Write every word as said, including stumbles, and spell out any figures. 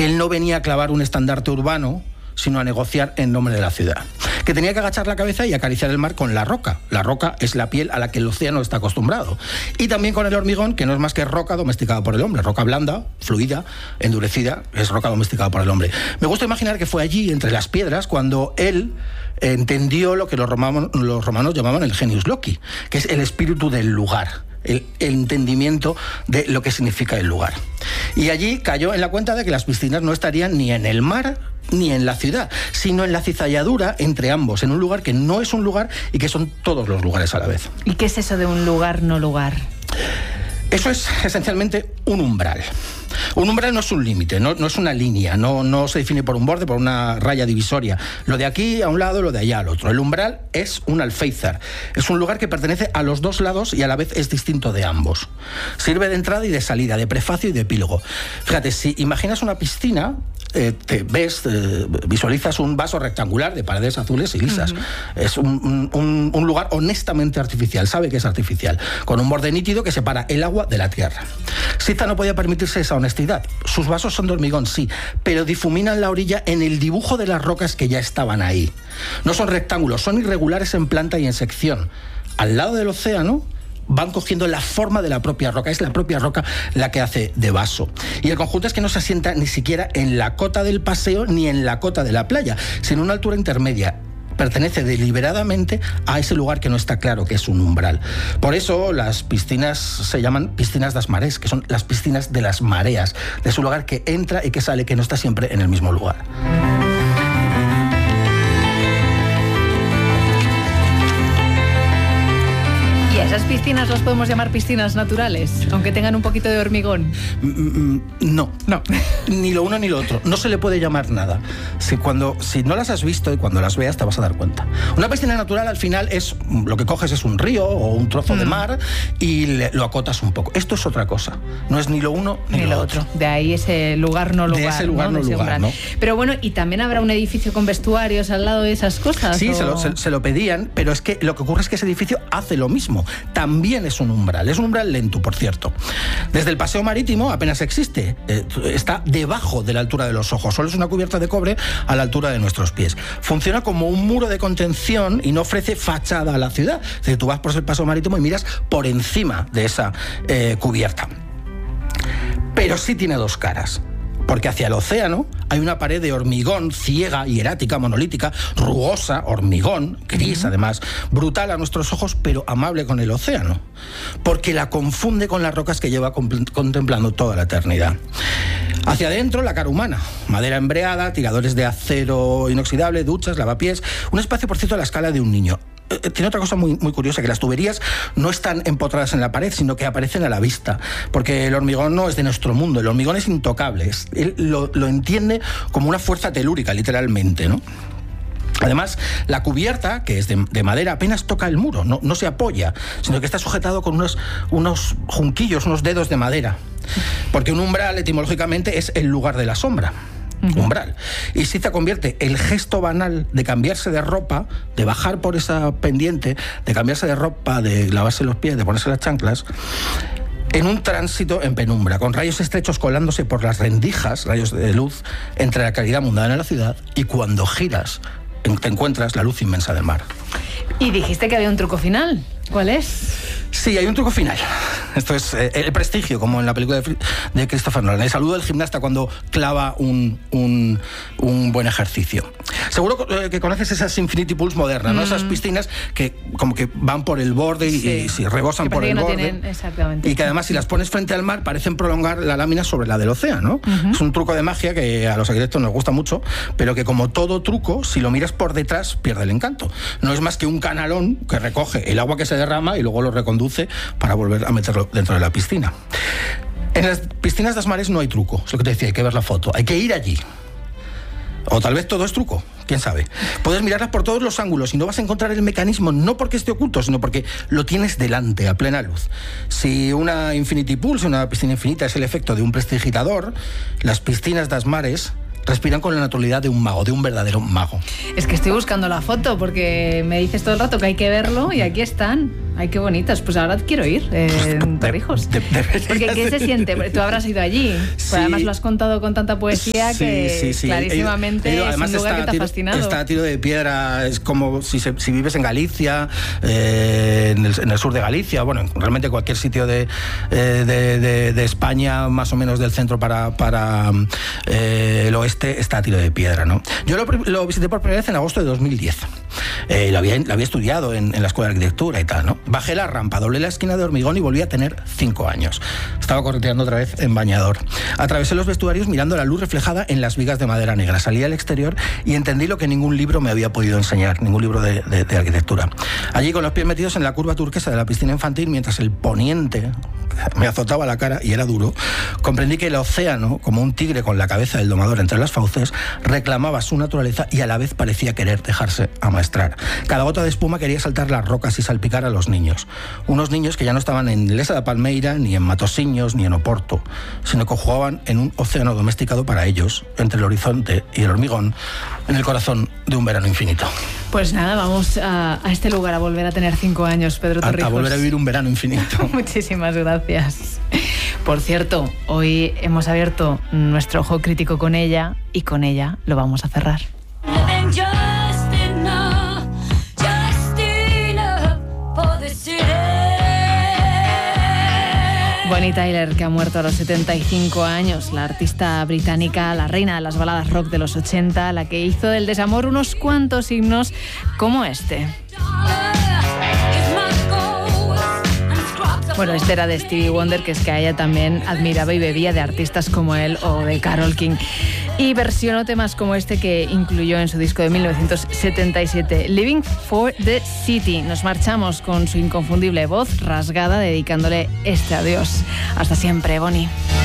que él no venía a clavar un estandarte urbano, sino a negociar en nombre de la ciudad. Que tenía que agachar la cabeza y acariciar el mar con la roca. La roca es la piel a la que el océano está acostumbrado. Y también con el hormigón, que no es más que roca domesticada por el hombre. Roca blanda, fluida, endurecida, es roca domesticada por el hombre. Me gusta imaginar que fue allí, entre las piedras, cuando él entendió lo que los romanos, los romanos llamaban el genius loci, que es el espíritu del lugar. El, el entendimiento de lo que significa el lugar. Y allí cayó en la cuenta de que las piscinas no estarían ni en el mar ni en la ciudad, sino en la cizalladura entre ambos, en un lugar que no es un lugar y que son todos los lugares a la vez. ¿Y qué es eso de un lugar no lugar? Eso es esencialmente un umbral. Un umbral no es un límite, no, no es una línea, no, no se define por un borde, por una raya divisoria. Lo de aquí a un lado, lo de allá al otro. El umbral es un alféizar, es un lugar que pertenece a los dos lados y a la vez es distinto de ambos. Sirve de entrada y de salida, de prefacio y de epílogo. Fíjate, si imaginas una piscina, eh, te ves, eh, visualizas un vaso rectangular de paredes azules y lisas. Uh-huh. Es un, un, un lugar honestamente artificial, sabe que es artificial, con un borde nítido que separa el agua de la tierra. Siza no podía permitirse esa honestidad. Sus vasos son de hormigón, sí, pero difuminan la orilla en el dibujo de las rocas que ya estaban ahí. No son rectángulos, son irregulares en planta y en sección. Al lado del océano van cogiendo la forma de la propia roca, es la propia roca la que hace de vaso. Y el conjunto es que no se asienta ni siquiera en la cota del paseo ni en la cota de la playa, sino en una altura intermedia. Pertenece deliberadamente a ese lugar que no está claro que es un umbral. Por eso las piscinas se llaman piscinas das marés, que son las piscinas de las mareas, de su lugar que entra y que sale, que no está siempre en el mismo lugar. ¿Y a esas piscinas las podemos llamar piscinas naturales, aunque tengan un poquito de hormigón? No, no, ni lo uno ni lo otro. No se le puede llamar nada. Si, cuando, si no las has visto y cuando las veas te vas a dar cuenta. Una piscina natural al final es, lo que coges es un río o un trozo mm. de mar y le, lo acotas un poco. Esto es otra cosa. No es ni lo uno ni, ni lo otro. otro. De ahí ese lugar no lugar. De ese lugar no, no lugar, ¿no? Pero bueno, ¿y también habrá un edificio con vestuarios al lado de esas cosas? Sí, o... se, lo, se, se lo pedían, pero es que lo que ocurre es que ese edificio hace lo mismo. También es un umbral, es un umbral lento, por cierto. Desde el paseo marítimo apenas existe, eh, está debajo de la altura de los ojos, solo es una cubierta de cobre a la altura de nuestros pies. Funciona como un muro de contención y no ofrece fachada a la ciudad. Es decir, tú vas por el paseo marítimo y miras por encima de esa eh, cubierta. Pero sí tiene dos caras. Porque hacia el océano hay una pared de hormigón ciega, hierática, monolítica, rugosa, hormigón, gris uh-huh. además, brutal a nuestros ojos, pero amable con el océano. Porque la confunde con las rocas que lleva contemplando toda la eternidad. Hacia adentro, la cara humana, madera embreada, tiradores de acero inoxidable, duchas, lavapiés, un espacio, por cierto, a la escala de un niño. Tiene otra cosa muy, muy curiosa, que las tuberías no están empotradas en la pared, sino que aparecen a la vista, porque el hormigón no es de nuestro mundo, el hormigón es intocable, es, él lo, lo entiende como una fuerza telúrica, literalmente, ¿no? Además, la cubierta, que es de, de madera, apenas toca el muro, no, no se apoya, sino que está sujetado con unos, unos junquillos, unos dedos de madera, porque un umbral, etimológicamente, es el lugar de la sombra. Umbral. Y Siza convierte el gesto banal de cambiarse de ropa, de bajar por esa pendiente, de cambiarse de ropa, de lavarse los pies, de ponerse las chanclas, en un tránsito en penumbra, con rayos estrechos colándose por las rendijas, rayos de luz, entre la claridad mundana de la ciudad, y cuando giras, te encuentras la luz inmensa del mar. Y dijiste que había un truco final. ¿Cuál es? Sí, hay un truco final. Esto es eh, el prestigio, como en la película de, de Christopher Nolan. El saludo del gimnasta cuando clava un, un, un buen ejercicio. Seguro eh, que conoces esas Infinity Pools modernas, mm. ¿no? Esas piscinas que como que van por el borde y, sí. y si rebosan por el no borde. Tienen, exactamente. Y que además, si las pones frente al mar, parecen prolongar la lámina sobre la del océano. Uh-huh. Es un truco de magia que a los arquitectos nos gusta mucho, pero que, como todo truco, si lo miras por detrás, pierde el encanto. No es más que un canalón que recoge el agua que se derrama y luego lo reconduce para volver a meterlo dentro de la piscina. En las piscinas das mares no hay truco, es lo que te decía, hay que ver la foto, hay que ir allí. O tal vez todo es truco, quién sabe. Puedes mirarlas por todos los ángulos y no vas a encontrar el mecanismo, no porque esté oculto, sino porque lo tienes delante, a plena luz. Si una Infinity Pool, si una piscina infinita es el efecto de un prestidigitador, las piscinas das mares respiran con la naturalidad de un mago, de un verdadero mago. Es que estoy buscando la foto porque me dices todo el rato que hay que verlo y aquí están. Ay, qué bonitas. Pues ahora quiero ir, eh, en Torrijos. De, de, de, Porque ¿qué se siente? Tú habrás ido allí. Sí. Pues además lo has contado con tanta poesía Sí, que sí, sí. clarísimamente He ido- he ido- es un además lugar está que te a ha tiro- fascinado. Está a tiro de piedra, es como si, se- si vives en Galicia, eh, en, el, en el sur de Galicia, bueno, realmente cualquier sitio de, eh, de, de- de España, más o menos del centro para, para eh, el oeste, está a tiro de piedra, ¿no? Yo lo, pri- lo visité por primera vez en agosto de dos mil diez. Eh, lo, había, lo había estudiado en, en la escuela de arquitectura y tal, ¿no? Bajé la rampa, doblé la esquina de hormigón y volví a tener cinco años. Estaba correteando otra vez en bañador. Atravesé los vestuarios mirando la luz reflejada en las vigas de madera negra. Salí al exterior y entendí lo que ningún libro me había podido enseñar, ningún libro de, de, de arquitectura. Allí con los pies metidos en la curva turquesa de la piscina infantil, mientras el poniente me azotaba la cara y era duro, comprendí que el océano, como un tigre con la cabeza del domador entre las fauces, reclamaba su naturaleza y a la vez parecía querer dejarse amaestrar. Cada gota de espuma quería saltar las rocas y salpicar a los niños. Unos niños que ya no estaban en Lesa da Palmeira, ni en Matosiños, ni en Oporto, sino que jugaban en un océano domesticado para ellos, entre el horizonte y el hormigón, en el corazón de un verano infinito. Pues nada, vamos a, a este lugar a volver a tener cinco años, Pedro A, Torrijos. a volver a vivir un verano infinito. Muchísimas gracias. Por cierto, hoy hemos abierto nuestro ojo crítico con ella y con ella lo vamos a cerrar. Bonnie Tyler, que ha muerto a los setenta y cinco años, la artista británica, la reina de las baladas rock de los ochenta, la que hizo del desamor unos cuantos himnos como este. Bueno, este era de Stevie Wonder, que es que a ella también admiraba y bebía de artistas como él o de Carole King. Y versionó temas como este que incluyó en su disco de mil novecientos setenta y siete, Living for the City. Nos marchamos con su inconfundible voz rasgada, dedicándole este adiós. Hasta siempre, Bonnie.